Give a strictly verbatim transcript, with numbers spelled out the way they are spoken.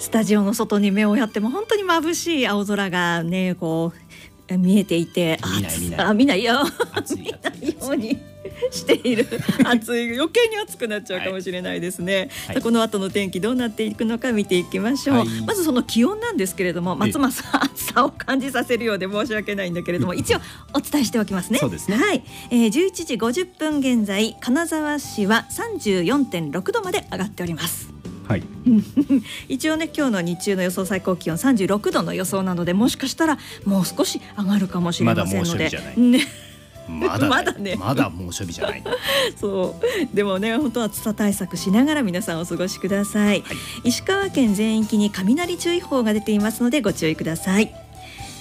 スタジオの外に目をやっても本当に眩しい青空がねこう見えていて、 見ない見ないあ見ないよ暑い見ないようにしている暑い余計に暑くなっちゃうかもしれないですね、はい、さあこの後の天気どうなっていくのか見ていきましょう、はい、まずその気温なんですけれども、松間さん暑さを感じさせるようで申し訳ないんだけれども一応お伝えしておきますね。 そうですね、 はい、えー、じゅういちじごじゅっぷん現在金沢市は さんじゅうよんてんろくどまで上がっております。 はい、 一応ね今日の日中の予想最高気温さんじゅうろくどの予想なので、もしかしたらもう少し上がるかもしれませんので、まだ猛暑日じゃない、ねまだね、 まだねまだ猛暑日じゃないそうでもね本当は暑さ対策しながら皆さんお過ごしください、はい、石川県全域に雷注意報が出ていますのでご注意ください。